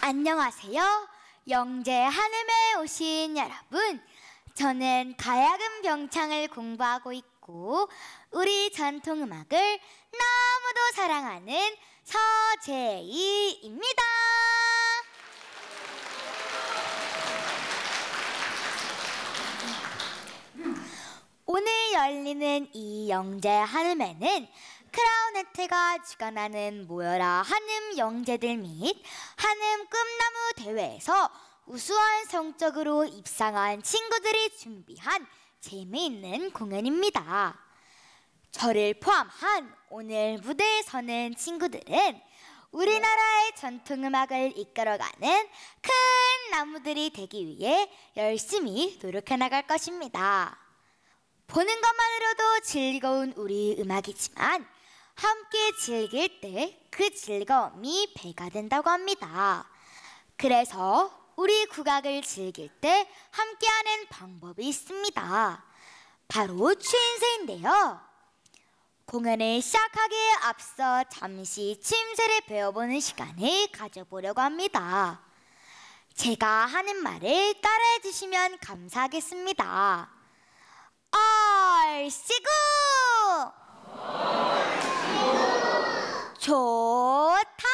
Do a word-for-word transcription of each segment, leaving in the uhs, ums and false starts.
안녕하세요. 영재 한음에 오신 여러분. 저는 가야금 병창을 공부하고 있고 우리 전통음악을 너무도 사랑하는 서재희입니다. 오늘 열리는 이 영재 한음에는 크라운해태가 주관하는 모여라 한음 영재들 및 한음 꿈나무 대회에서 우수한 성적으로 입상한 친구들이 준비한 재미있는 공연입니다. 저를 포함한 오늘 무대에 서는 친구들은 우리나라의 전통음악을 이끌어가는 큰 나무들이 되기 위해 열심히 노력해 나갈 것입니다. 보는 것만으로도 즐거운 우리 음악이지만 함께 즐길 때 그 즐거움이 배가 된다고 합니다. 그래서 우리 국악을 즐길 때 함께하는 방법이 있습니다. 바로 추임새인데요. 공연을 시작하기에 앞서 잠시 추임새를 배워보는 시간을 가져보려고 합니다. 제가 하는 말을 따라해 주시면 감사하겠습니다. 얼씨구! 좋다!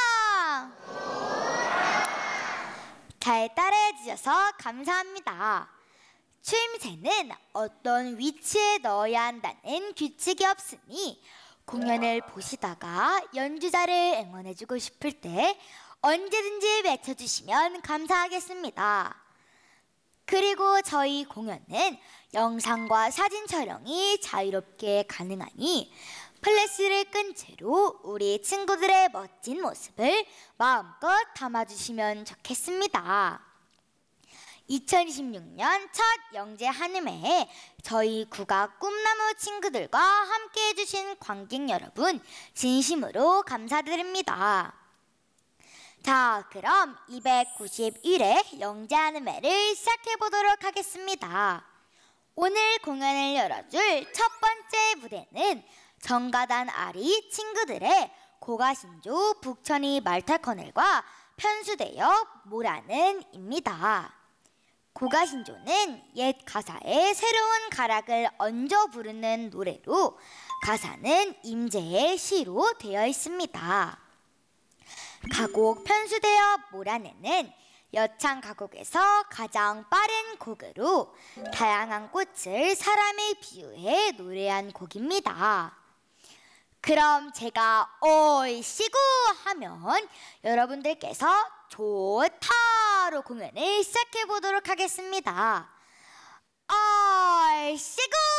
잘 따라해 주셔서 감사합니다. 추임새는 어떤 위치에 넣어야 한다는 규칙이 없으니 공연을 보시다가 연주자를 응원해주고 싶을 때 언제든지 외쳐주시면 감사하겠습니다. 그리고 저희 공연은 영상과 사진 촬영이 자유롭게 가능하니 플래시를 끈 채로 우리 친구들의 멋진 모습을 마음껏 담아주시면 좋겠습니다. 이천이십육 년 첫 영재 한음회에 저희 국악 꿈나무 친구들과 함께 해주신 관객 여러분 진심으로 감사드립니다. 자, 그럼 이백구십일 회 영재 한음회를 시작해보도록 하겠습니다. 오늘 공연을 열어줄 첫 번째 무대는 정가단 아리 친구들의 고가신조 북천이 말탈커넬과 편수대역 모라는입니다. 고가신조는 옛 가사에 새로운 가락을 얹어 부르는 노래로 가사는 임재의 시로 되어 있습니다. 가곡 편수대역 모라네는 여창 가곡에서 가장 빠른 곡으로 다양한 꽃을 사람에 비유해 노래한 곡입니다. 그럼 제가 얼씨구 하면 여러분들께서 좋다로 공연을 시작해 보도록 하겠습니다. 얼씨구!